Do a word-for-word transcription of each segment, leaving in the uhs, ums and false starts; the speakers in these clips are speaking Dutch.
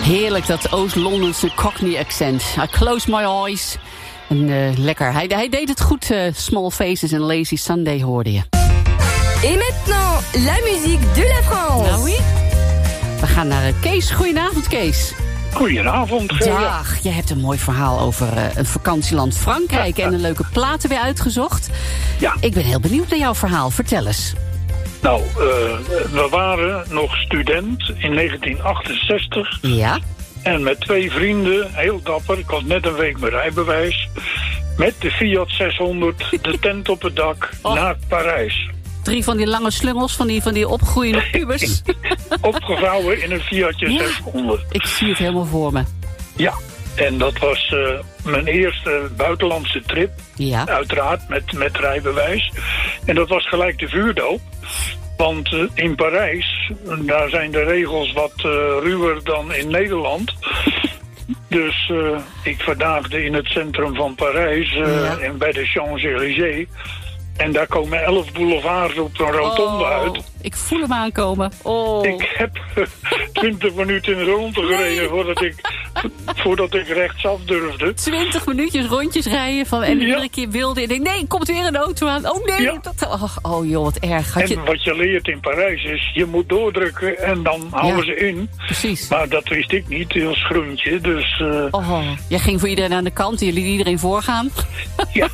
Heerlijk, dat Oost-Londense Cockney accent. I close my eyes. En uh, lekker. Hij, hij deed het goed. Uh, Small Faces en Lazy Sunday hoorde je. Et maintenant, la musique de la France. Nou, oui. We gaan naar uh, Kees. Goedenavond, Kees. Goedenavond, Gerda. Dag, je hebt een mooi verhaal over uh, een vakantieland Frankrijk... en een leuke platen weer uitgezocht. Ja. Ik ben heel benieuwd naar jouw verhaal. Vertel eens. Nou, uh, we waren nog student in negentien achtenzestig. Ja. En met twee vrienden, heel dapper, ik had net een week mijn rijbewijs... met de Fiat zeshonderd, de tent op het dak, oh. naar Parijs. Drie van die lange slungels, van die, van die opgroeiende pubers. Opgevouwen in een Fiatje ja. zeshonderd. Ik zie het helemaal voor me. Ja, en dat was uh, mijn eerste buitenlandse trip. Ja. Uiteraard, met, met rijbewijs. En dat was gelijk de vuurdoop. Want uh, in Parijs, daar zijn de regels wat uh, ruwer dan in Nederland. Dus uh, ik verdaagde in het centrum van Parijs, uh, ja. en bij de Champs-Élysées. En daar komen elf boulevards op een rotonde oh, uit. Ik voel hem aankomen. Oh. Ik heb twintig minuten in de ronde gereden nee. voordat, ik, voordat ik rechtsaf durfde. Twintig minuutjes rondjes rijden van, en ja. iedere keer wilde. En ik denk, nee, komt weer een auto aan. Oh nee. Ja. Dat, oh, oh joh, wat erg. Had en je... wat je leert in Parijs is, je moet doordrukken en dan houden ja. ze in. Precies. Maar dat wist ik niet als groentje. Dus, uh... oh, jij ging voor iedereen aan de kant en je liet iedereen voorgaan. Ja,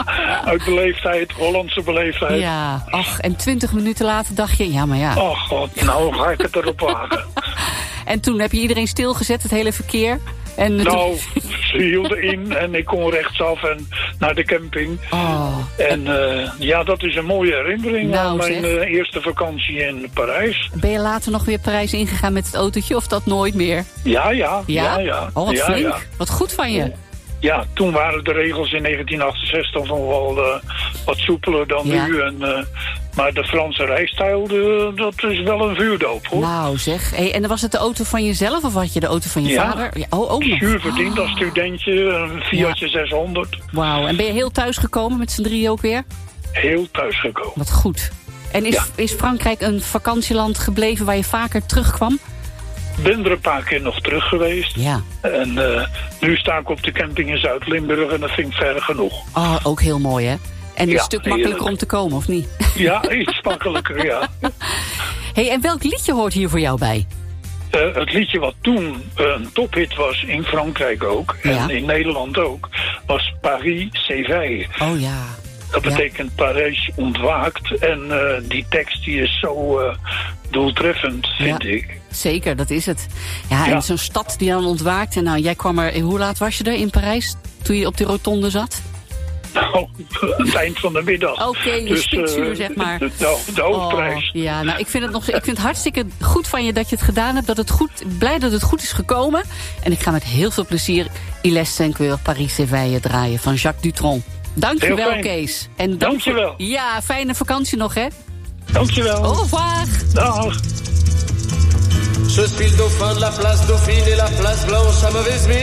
uit beleefdheid, Hollandse beleefdheid. Ja, ach, en twintig minuten later dacht je, ja maar ja. Oh god, nou ga ik het erop wagen. En toen heb je iedereen stilgezet, het hele verkeer? En nou, toen... ze hielden in en ik kon rechtsaf en naar de camping. Oh. En uh, ja, dat is een mooie herinnering nou, aan mijn uh, eerste vakantie in Parijs. Ben je later nog weer Parijs ingegaan met het autootje of dat nooit meer? Ja, ja. Ja? ja, ja. Oh, wat ja, flink. Ja. Wat goed van je. Ja, toen waren de regels in negentien achtenzestig nog wel uh, wat soepeler dan ja. nu. En, uh, maar de Franse rijstijl, de, dat is wel een vuurdoop, hoor. Nou zeg, hey, en was het de auto van jezelf of had je de auto van je ja. vader? Ja, oh, ook nog. Zuur verdiend als studentje, een Fiatje ja. zeshonderd. Wauw, en ben je heel thuis gekomen met z'n drieën ook weer? Heel thuis gekomen. Wat goed. En is, ja. is Frankrijk een vakantieland gebleven waar je vaker terugkwam? Ik ben er een paar keer nog terug geweest. Ja. En uh, nu sta ik op de camping in Zuid-Limburg en dat vind ik ver genoeg. Oh, ook heel mooi, hè? En een ja, stuk makkelijker heerlijk. om te komen, of niet? Ja, iets makkelijker, ja. Hey, en welk liedje hoort hier voor jou bij? Uh, het liedje wat toen een tophit was in Frankrijk ook, ja. en in Nederland ook, was Paris s'éveille. Oh ja. Dat betekent ja. Parijs ontwaakt. En uh, die tekst die is zo uh, doeltreffend, vind ja, ik. Zeker, dat is het. Ja, en ja. zo'n stad die dan ontwaakt. En nou, jij kwam er, hoe laat was je er in Parijs? Toen je op die rotonde zat? Nou, het eind van de middag. Oké, okay, dus, spitsuur, uh, zeg maar. De, de, de hoofdprijs. Oh, ja, nou, ik vind het nog, ik vind het hartstikke goed van je dat je het gedaan hebt. Dat het goed, blij dat het goed is gekomen. En ik ga met heel veel plezier Il est cinq heures Paris s'éveille draaien van Jacques Dutronc. Dankjewel, Kees. En dank Dankjewel. Voor, ja, fijne vakantie nog, hè? Dankjewel. Au revoir. Dag. Je suis le dauphin de la place Dauphine et la place Blanche à mauvaise mine.